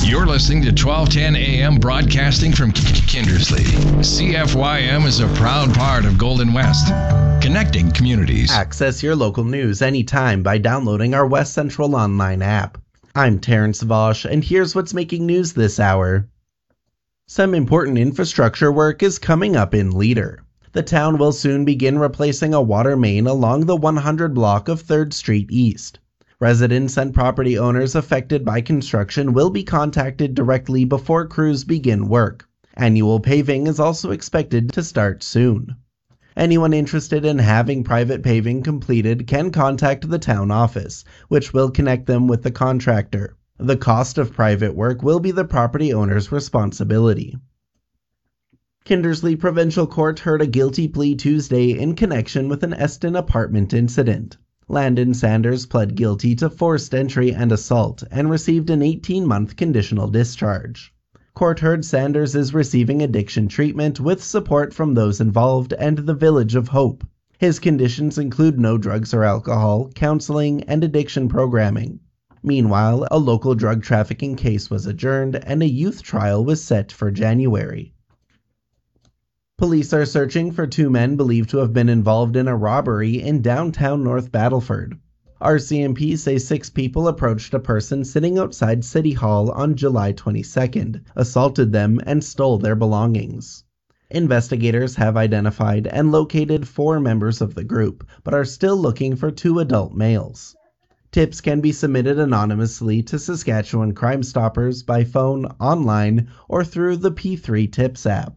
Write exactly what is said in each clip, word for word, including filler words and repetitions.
You're listening to twelve ten A M broadcasting from Kindersley. C F Y M is a proud part of Golden West, connecting communities. Access your local news anytime by downloading our West Central Online app. I'm Terrence Vosch, and here's what's making news this hour. Some important infrastructure work is coming up in Leader. The town will soon begin replacing a water main along the one hundred block of third Street East. Residents and property owners affected by construction will be contacted directly before crews begin work. Annual paving is also expected to start soon. Anyone interested in having private paving completed can contact the town office, which will connect them with the contractor. The cost of private work will be the property owner's responsibility. Kindersley Provincial Court heard a guilty plea Tuesday in connection with an Eston apartment incident. Landon Sanders pled guilty to forced entry and assault and received an eighteen-month conditional discharge. Court heard Sanders is receiving addiction treatment with support from those involved and the Village of Hope. His conditions include no drugs or alcohol, counseling, and addiction programming. Meanwhile, a local drug trafficking case was adjourned and a youth trial was set for January. Police are searching for two men believed to have been involved in a robbery in downtown North Battleford. R C M P say six people approached a person sitting outside City Hall on July twenty-second, assaulted them, and stole their belongings. Investigators have identified and located four members of the group, but are still looking for two adult males. Tips can be submitted anonymously to Saskatchewan Crime Stoppers by phone, online, or through the P three Tips app.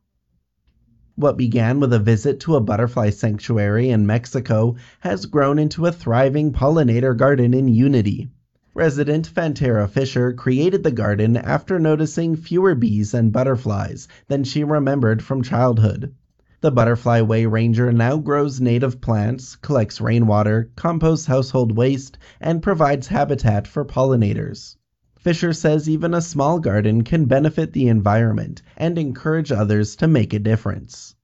What began with a visit to a butterfly sanctuary in Mexico has grown into a thriving pollinator garden in Unity. Resident Fantera Fisher created the garden after noticing fewer bees and butterflies than she remembered from childhood. The Butterfly Way Ranger now grows native plants, collects rainwater, composts household waste, and provides habitat for pollinators. Fisher says even a small garden can benefit the environment and encourage others to make a difference.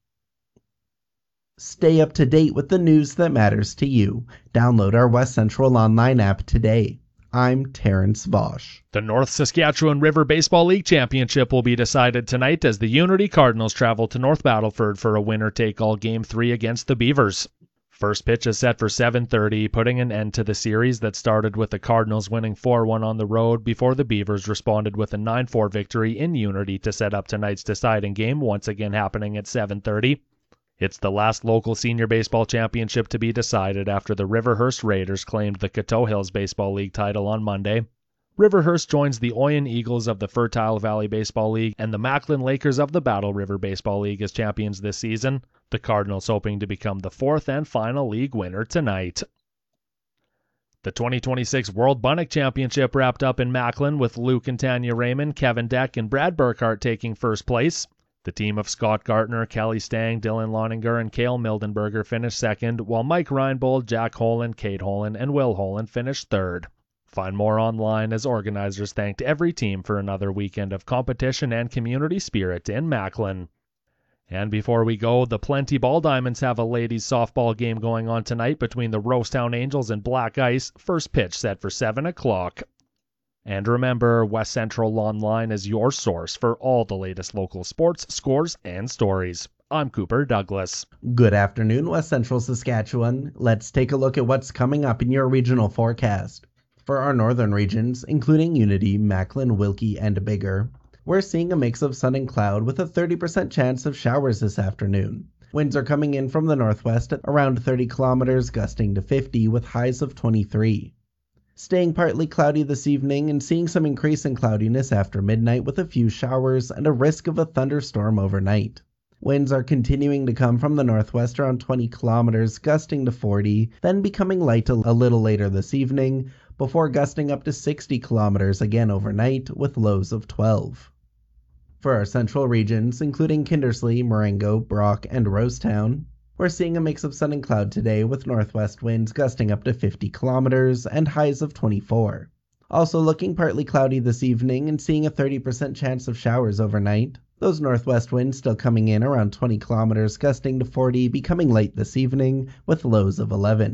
Stay up to date with the news that matters to you. Download our West Central Online app today. I'm Terrence Vosch. The North Saskatchewan River Baseball League Championship will be decided tonight as the Unity Cardinals travel to North Battleford for a winner-take-all Game three against the Beavers. First pitch is set for seven thirty, putting an end to the series that started with the Cardinals winning four one on the road before the Beavers responded with a nine four victory in Unity to set up tonight's deciding game, once again happening at seven thirty. It's the last local senior baseball championship to be decided after the Riverhurst Raiders claimed the Coteau Hills Baseball League title on Monday. Riverhurst joins the Oyen Eagles of the Fertile Valley Baseball League and the Macklin Lakers of the Battle River Baseball League as champions this season. The Cardinals hoping to become the fourth and final league winner tonight. The twenty twenty-six World Bunnock Championship wrapped up in Macklin with Luke and Tanya Raymond, Kevin Deck, and Brad Burkhart taking first place. The team of Scott Gartner, Kelly Stang, Dylan Loninger, and Cale Mildenberger finished second, while Mike Reinbold, Jack Holan, Kate Holan, and Will Holan finished third. Find more online as organizers thanked every team for another weekend of competition and community spirit in Macklin. And before we go, the Plenty Ball Diamonds have a ladies softball game going on tonight between the Rosetown Angels and Black Ice, first pitch set for seven o'clock. And remember, West Central Online is your source for all the latest local sports, scores, and stories. I'm Cooper Douglas. Good afternoon, West Central Saskatchewan. Let's take a look at what's coming up in your regional forecast. For our northern regions, including Unity, Macklin, Wilkie, and Biggar, we're seeing a mix of sun and cloud with a thirty percent chance of showers this afternoon. Winds are coming in from the northwest at around thirty kilometers, gusting to fifty with highs of twenty-three. Staying partly cloudy this evening and seeing some increase in cloudiness after midnight with a few showers and a risk of a thunderstorm overnight. Winds are continuing to come from the northwest around twenty kilometers, gusting to forty, then becoming light a little later this evening, before gusting up to sixty kilometers again overnight with lows of twelve. For our central regions, including Kindersley, Marengo, Brock, and Rosetown, we're seeing a mix of sun and cloud today with northwest winds gusting up to fifty kilometers and highs of twenty-four. Also looking partly cloudy this evening and seeing a thirty percent chance of showers overnight. Those northwest winds still coming in around twenty kilometers, gusting to forty, becoming light this evening with lows of eleven.